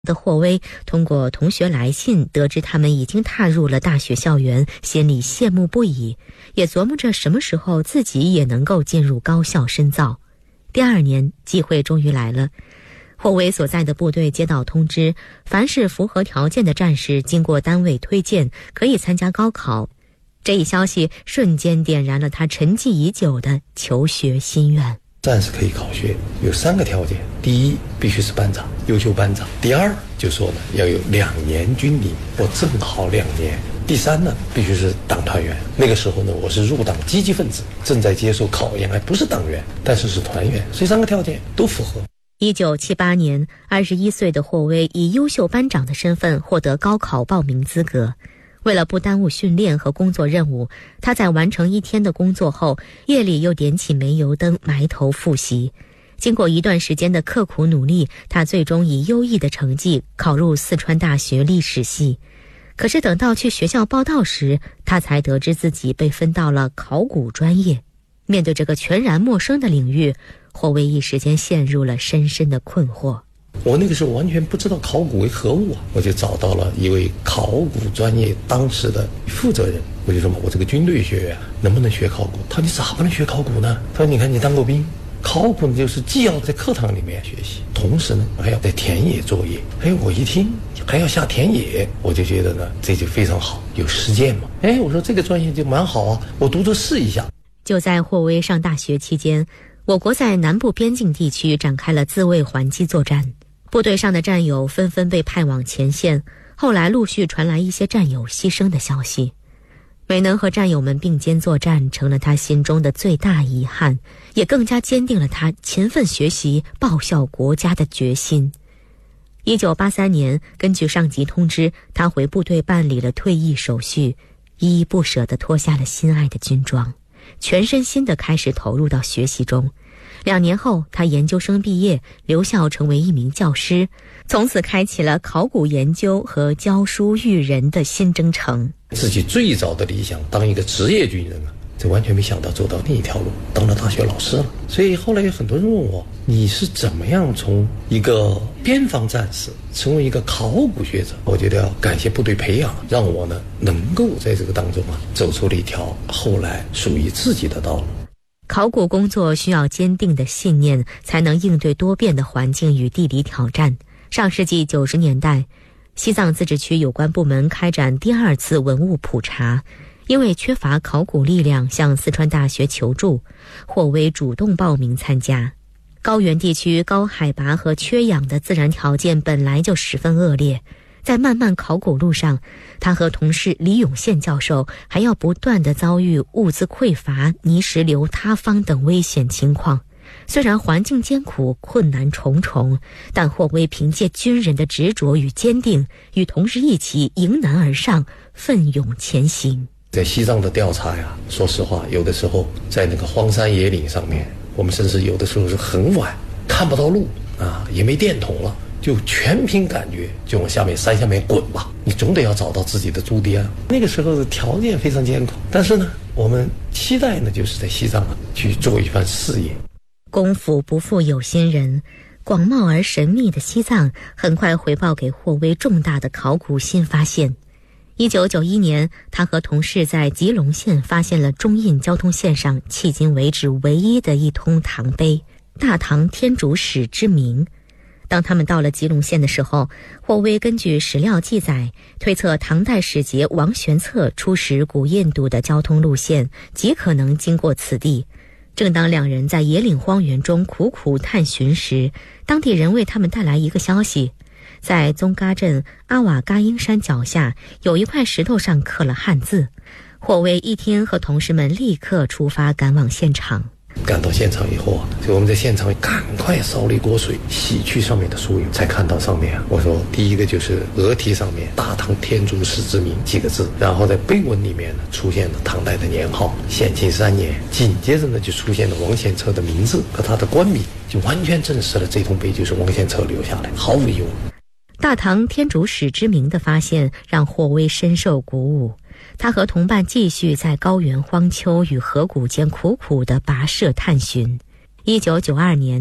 的霍威通过同学来信得知他们已经踏入了大学校园，心里羡慕不已，也琢磨着什么时候自己也能够进入高校深造。第2年，机会终于来了。霍威所在的部队接到通知，凡是符合条件的战士经过单位推荐可以参加高考。这一消息瞬间点燃了他沉寂已久的求学心愿。 战士可以考学有3个条件：第一，必须是班长，优秀班长；第二，就说呢要有2年军龄，我正好2年；第3呢，必须是党团员。那个时候呢，我是入党积极分子，正在接受考验，还不是党员，但是是团员，所以3个条件都符合。 1978年，21岁的霍威以优秀班长的身份获得高考报名资格。为了不耽误训练和工作任务，他在完成1天的工作后，夜里又点起煤油灯，埋头复习。经过一段时间的刻苦努力，他最终以优异的成绩考入四川大学历史系。可是等到去学校报到时，他才得知自己被分到了考古专业。面对这个全然陌生的领域，霍威一时间陷入了深深的困惑。 我那个时候完全不知道考古为何物啊，我就找到了一位考古专业当时的负责人，我就说我这个军队学院能不能学考古？他说你咋不能学考古呢？他说你看你当过兵，考古就是既要在课堂里面学习，同时呢还要在田野作业。我一听还要下田野，我就觉得呢这就非常好，有实践嘛。我说这个专业就蛮好啊，我读着试一下。 就在霍威上大学期间，我国在南部边境地区展开了自卫还击作战。部队上的战友纷纷被派往前线，后来陆续传来一些战友牺牲的消息。没能和战友们并肩作战，成了他心中的最大遗憾，也更加坚定了他勤奋学习、报效国家的决心。1983年，根据上级通知，他回部队办理了退役手续，依依不舍地脱下了心爱的军装，全身心地开始投入到学习中。2年后，他研究生毕业，留校成为一名教师，从此开启了考古研究和教书育人的新征程。 自己最早的理想当一个职业军人啊，这完全没想到走到另一条路，当了大学老师了。所以后来有很多人问我，你是怎么样从一个边防战士成为一个考古学者？我觉得要感谢部队培养，让我呢能够在这个当中走出了一条后来属于自己的道路。 考古工作需要坚定的信念，才能应对多变的环境与地理挑战。上世纪90年代，西藏自治区有关部门开展第2次文物普查，因为缺乏考古力量，向四川大学求助，霍威主动报名参加。高原地区高海拔和缺氧的自然条件本来就十分恶劣，在漫漫考古路上，他和同事李永宪教授还要不断地遭遇物资匮乏、泥石流塌方等危险情况。虽然环境艰苦、困难重重，但霍威凭借军人的执着与坚定，与同事一起迎难而上，奋勇前行。 在西藏的调查呀，说实话，有的时候在那个荒山野岭上面，我们甚至有的时候是很晚，看不到路啊，也没电筒了，就全凭感觉，就往山下面滚吧，你总得要找到自己的驻地啊。那个时候的条件非常艰苦，但是呢，我们期待呢，就是在西藏去做一番事业。 功夫不负有心人，广袤而神秘的西藏很快回报给霍威重大的考古新发现。1991年，他和同事在吉隆县发现了中印交通线上迄今为止唯一的一通唐碑——大唐天竺使之铭。当他们到了吉隆县的时候，霍威根据史料记载，推测唐代使节王玄策出使古印度的交通路线极可能经过此地。正当2人在野岭荒原中苦苦探寻时，当地人为他们带来一个消息，在宗嘎镇阿瓦嘎英山脚下有一块石头上刻了汉字。霍威一听，和同事们立刻出发赶往现场。 赶到现场以后所以我们在现场赶快烧了一锅水，洗去上面的疏油，才看到上面我说第一个就是额题上面大唐天竺使之铭几个字，然后在碑文里面呢出现了唐代的年号显庆3年，紧接着呢就出现了王献策的名字和他的官名，就完全证实了这通碑就是王献策留下来，毫无疑问。 大唐天竺使之铭的发现让霍威深受鼓舞，他和同伴继续在高原荒丘与河谷间苦苦地跋涉探寻。1992年，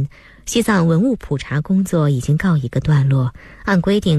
西藏文物普查工作已经告一个段落，按规定